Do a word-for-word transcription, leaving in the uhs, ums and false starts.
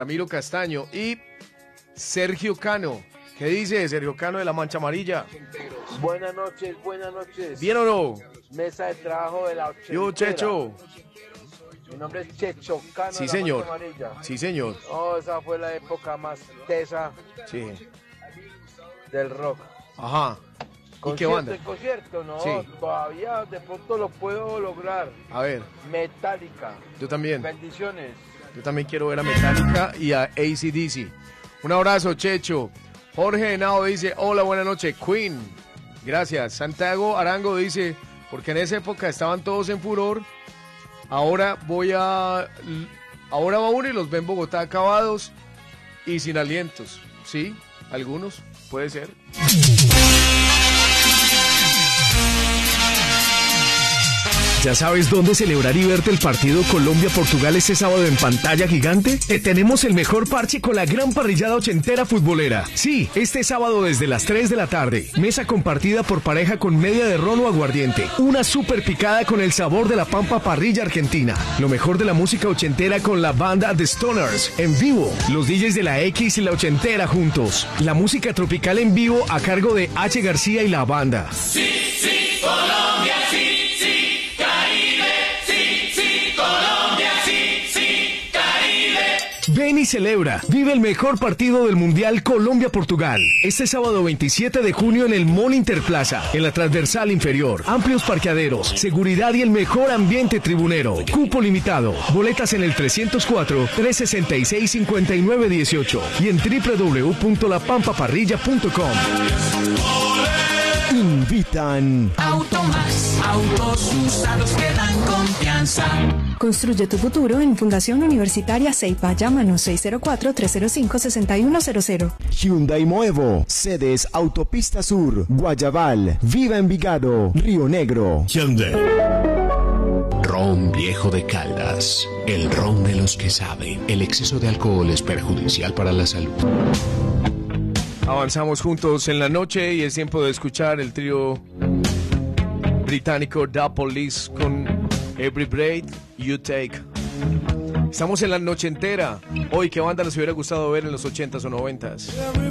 Ramiro Castaño y Sergio Cano. ¿Qué dice Sergio Cano de la Mancha Amarilla? Buenas noches, buenas noches. ¿Bien o no? Mesa de trabajo de la ochentera. Yo, Checho. Mi nombre es Checho Cano. Sí, de la señor. Mancha Amarilla. Sí, señor. Oh, esa fue la época más tesa Sí. del rock. Ajá. ¿Y qué Concierto banda? y concierto, no, Sí. todavía de pronto lo puedo lograr. A ver, Metallica. yo también. Bendiciones. Yo también quiero ver a Metallica y a A C D C. Un abrazo, Checho. Jorge Henao dice, hola, buenas noches, Queen. Gracias. Santiago Arango dice, porque en esa época estaban todos en furor. Ahora voy a... Ahora va uno y los ve en Bogotá acabados y sin alientos. Sí, algunos, puede ser. ¿Ya sabes dónde celebrar y verte el partido Colombia-Portugal este sábado en pantalla gigante? Te tenemos el mejor parche con la gran parrillada ochentera futbolera. Sí, este sábado desde las tres de la tarde. Mesa compartida por pareja con media de ron o aguardiente. Una super picada con el sabor de la pampa parrilla argentina. Lo mejor de la música ochentera con la banda The Stoners. En vivo, los D Js de la X y la ochentera juntos. La música tropical en vivo a cargo de H. García y la banda. Sí, sí, Colombia, sí. Ven y celebra. Vive el mejor partido del Mundial Colombia-Portugal. Este sábado veintisiete de junio en el Mall Interplaza, en la transversal inferior. Amplios parqueaderos, seguridad y el mejor ambiente tribunero. Cupo limitado. Boletas en el trescientos cuatro, trescientos sesenta y seis, cincuenta y nueve dieciocho y en doble u doble u doble u punto la pampa parrilla punto com. Invitan Automax, autos usados que dan confianza. Construye tu futuro en Fundación Universitaria Ceipa. Llámanos seis cero cuatro, tres cero cinco, seis uno cero cero. Hyundai Moevo, sedes Autopista Sur, Guayabal, Viva Envigado, Río Negro. Hyundai. Ron Viejo de Caldas, el ron de los que saben. El exceso de alcohol es perjudicial para la salud. Avanzamos juntos en la noche y es tiempo de escuchar el trío británico The Police con Every Breath You Take. Estamos en la noche entera. Hoy, ¿qué banda les hubiera gustado ver en los ochentas o noventas?